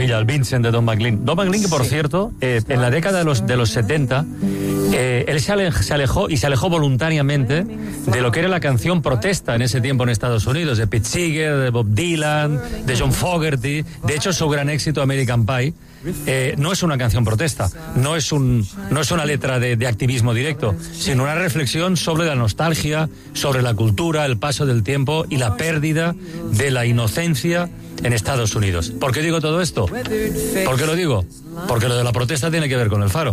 maravilla, el Vincent de Don McLean. Don McLean, que por cierto, en la década de los 70, él se alejó voluntariamente de lo que era la canción protesta en ese tiempo en Estados Unidos, de Pete Seeger, de Bob Dylan, de John Fogerty. De hecho, su gran éxito, American Pie, no es una canción protesta, no es una letra de activismo directo, sino una reflexión sobre la nostalgia, sobre la cultura, el paso del tiempo y la pérdida de la inocencia en Estados Unidos. ¿Por qué digo todo esto? ¿Por qué lo digo? Porque lo de la protesta tiene que ver con el Faro.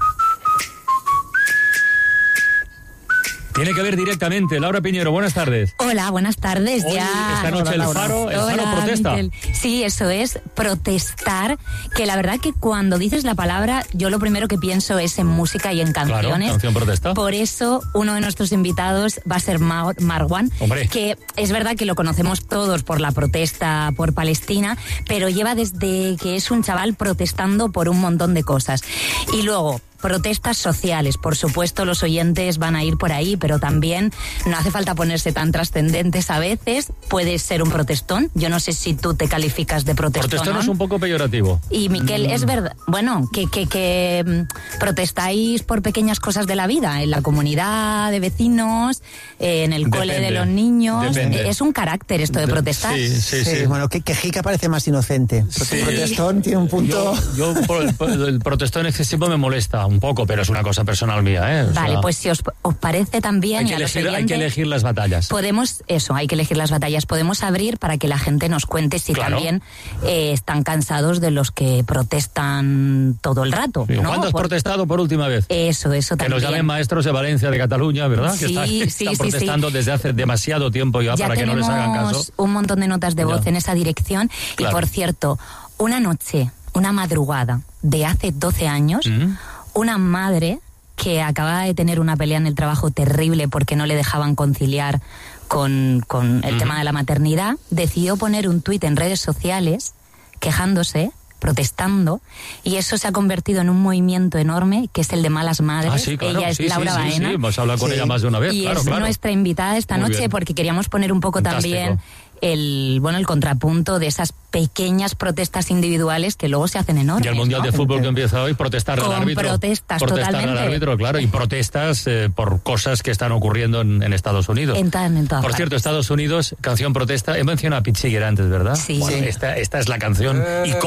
Tiene que ver directamente. Laura Piñero, buenas tardes. Hola, buenas tardes. Hoy, esta noche el Faro protesta. Miguel. Sí, eso es, protestar, que la verdad que cuando dices la palabra, yo lo primero que pienso es en música y en canciones. Claro, canción protesta. Por eso, uno de nuestros invitados va a ser Marwan, que es verdad que lo conocemos todos por la protesta por Palestina, pero lleva desde que es un chaval protestando por un montón de cosas. Y luego, protestas sociales, por supuesto los oyentes van a ir por ahí, pero también no hace falta ponerse tan trascendentes a veces, puedes ser un protestón, yo no sé si tú te calificas de protestón. Protestón es un poco peyorativo. Y Miquel, es verdad, bueno, que protestáis por pequeñas cosas de la vida, en la comunidad de vecinos, en el cole de los niños, es un carácter esto de protestar. Sí. Bueno, que Jica parece más inocente, porque protestón tiene un punto... Yo el protestón excesivo me molesta un poco, pero es una cosa personal mía, ¿eh? Vale, pues si os parece también... Hay que elegir las batallas. Hay que elegir las batallas. Podemos abrir para que la gente nos cuente si también están cansados de los que protestan todo el rato. Sí, ¿no? ¿Cuándo has protestado por última vez? Eso también. Que nos llamen maestros de Valencia, de Cataluña, ¿verdad? Sí, que están protestando desde hace demasiado tiempo ya para que no les hagan caso. Un montón de notas de voz en esa dirección. Claro. Y por cierto, una madrugada de hace 12 años... Una madre que acababa de tener una pelea en el trabajo terrible porque no le dejaban conciliar con el tema de la maternidad, decidió poner un tuit en redes sociales quejándose, protestando, y eso se ha convertido en un movimiento enorme que es el de Malas Madres. Ah, sí, claro. Ella es Laura Baena. Sí, hemos hablado con ella más de una vez. Y es nuestra invitada esta noche porque queríamos poner un poco también el contrapunto de esas pequeñas protestas individuales que luego se hacen enormes. Y el Mundial de Fútbol que empieza hoy, protestar al árbitro. Protestar totalmente. Al árbitro, claro, y protestas por cosas que están ocurriendo en Estados Unidos. En todas por cierto, Estados Unidos, canción protesta. He mencionado a Pete Seeger antes, ¿verdad? Sí. Bueno, esta es la canción